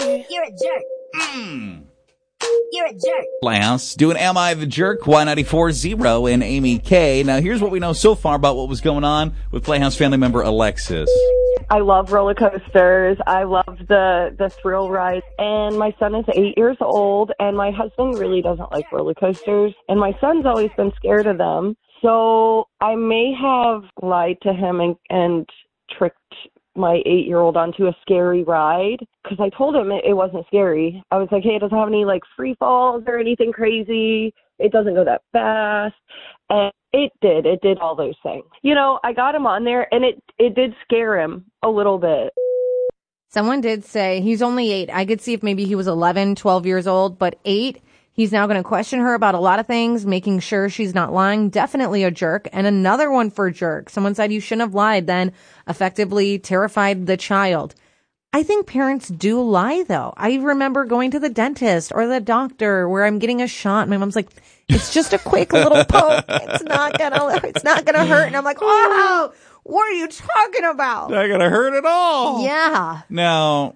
You're a jerk. You're a jerk. Playhouse doing Am I the Jerk? Y94.0 and Amy K. Now, here's what we know so far about what was going on with Playhouse family member Alexis. I love roller coasters. I love the thrill rides. And my son is 8 years old, and my husband really doesn't like roller coasters. And my son's always been scared of them. So I may have lied to him and tricked my 8-year-old onto a scary ride, because I told him it wasn't scary. I was like, hey, it doesn't have any like free falls or anything crazy. It doesn't go that fast. And it did all those things. You know, I got him on there, and it did scare him a little bit. Someone did say he's only 8. I could see if maybe he was 11, 12 years old, but 8, he's now going to question her about a lot of things, making sure she's not lying. Definitely a jerk. And another one for jerk. Someone said you shouldn't have lied, then effectively terrified the child. I think parents do lie, though. I remember going to the dentist or the doctor where I'm getting a shot. My mom's like, it's just a quick little poke. It's not gonna hurt. And I'm like, oh, what are you talking about? Not gonna hurt at all. Yeah. Now,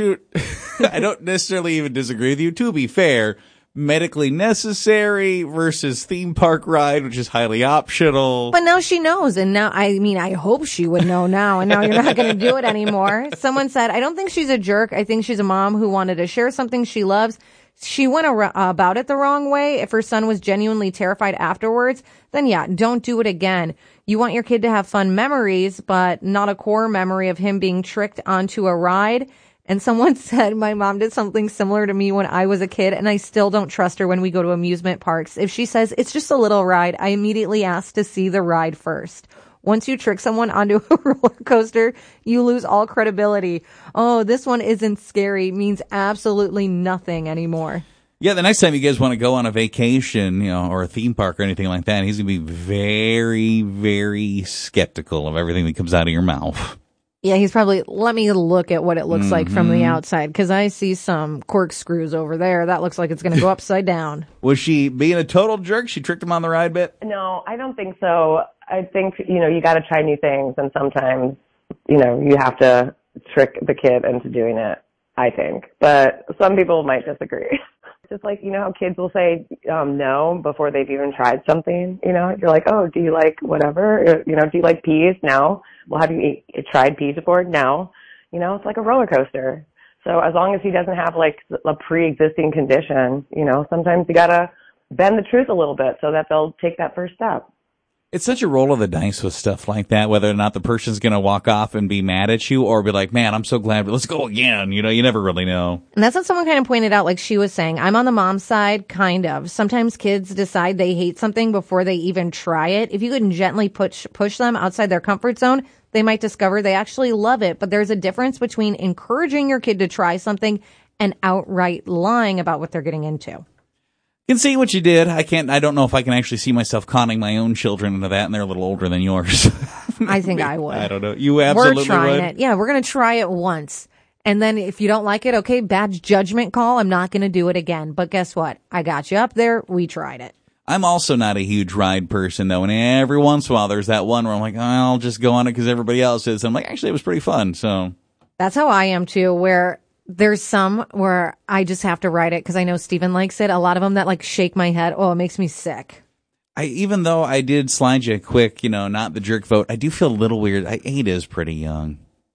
I don't necessarily even disagree with you. To be fair, medically necessary versus theme park ride, which is highly optional. But now she knows. And now, I hope she would know now. And now you're not going to do it anymore. Someone said, I don't think she's a jerk. I think she's a mom who wanted to share something she loves. She went about it the wrong way. If her son was genuinely terrified afterwards, then yeah, don't do it again. You want your kid to have fun memories, but not a core memory of him being tricked onto a ride. And someone said my mom did something similar to me when I was a kid, and I still don't trust her when we go to amusement parks. If she says it's just a little ride, I immediately ask to see the ride first. Once you trick someone onto a roller coaster, you lose all credibility. Oh, this one isn't scary means absolutely nothing anymore. Yeah, the next time you guys want to go on a vacation, or a theme park or anything like that, he's going to be very, very skeptical of everything that comes out of your mouth. Yeah, he's probably, let me look at what it looks like from the outside, because I see some corkscrews over there. That looks like it's going to go upside down. Was she being a total jerk? She tricked him on the ride bit? No, I don't think so. I think, you got to try new things, and sometimes, you have to trick the kid into doing it, I think. But some people might disagree. Just like, how kids will say no before they've even tried something, You're like, oh, do you like whatever? Do you like peas? No. Well, have you tried peas before? No. It's like a roller coaster. So as long as he doesn't have like a pre-existing condition, sometimes you got to bend the truth a little bit so that they'll take that first step. It's such a roll of the dice with stuff like that, whether or not the person's going to walk off and be mad at you or be like, man, I'm so glad, but let's go again. You never really know. And that's what someone kind of pointed out, like she was saying. I'm on the mom's side, kind of. Sometimes kids decide they hate something before they even try it. If you can gently push them outside their comfort zone, they might discover they actually love it. But there's a difference between encouraging your kid to try something and outright lying about what they're getting into. Can see what you did. I don't know if I can actually see myself conning my own children into that, and they're a little older than yours. I think I would. I don't know. You absolutely We're trying would. it. Yeah, we're going to try it once. And then if you don't like it, okay, bad judgment call. I'm not going to do it again. But guess what? I got you up there. We tried it. I'm also not a huge ride person, though, and every once in a while there's that one where I'm like, I'll just go on it because everybody else is. And I'm like, actually, it was pretty fun. So that's how I am, too, where there's some where I just have to ride it because I know Steven likes it. A lot of them that like shake my head. Oh, it makes me sick. Even though I did slide you a quick, not the jerk vote, I do feel a little weird. 8 is pretty young.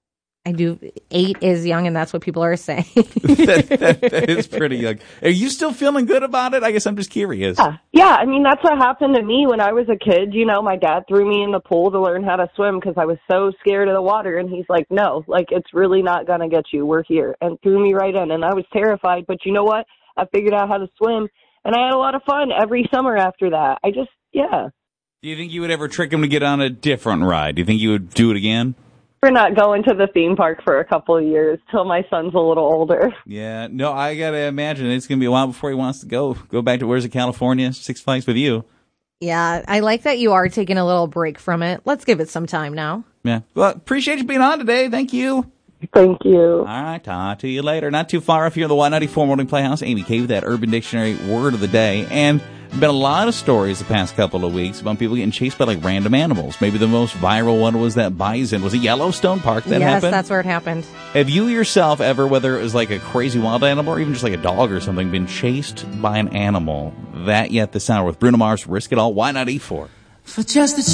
I do. 8 is young, and that's what people are saying. that is pretty young. Are you still feeling good about it? I guess I'm just curious. Yeah, that's what happened to me when I was a kid. My dad threw me in the pool to learn how to swim because I was so scared of the water, and he's like, no, it's really not going to get you. We're here, and threw me right in, and I was terrified. But you know what? I figured out how to swim, and I had a lot of fun every summer after that. Yeah. Do you think you would ever trick him to get on a different ride? Do you think you would do it again? We're not going to the theme park for a couple of years till my son's a little older. Yeah, no, I gotta imagine it's gonna be a while before he wants to go back to, where's it, California, Six Flags with you. Yeah, I like that you are taking a little break from it. Let's give it some time now. Yeah, well, appreciate you being on today. Thank you. Thank you. All right, talk to you later. Not too far off here in the Y94 Morning Playhouse. Amy K with that Urban Dictionary word of the day. And been a lot of stories the past couple of weeks about people getting chased by like random animals. Maybe the most viral one was that bison. Was it Yellowstone Park that happened? Yes, that's where it happened. Have you yourself ever, whether it was like a crazy wild animal or even just like a dog or something, been chased by an animal? That yet this hour with Bruno Mars, Risk It All. Why not E4? For just the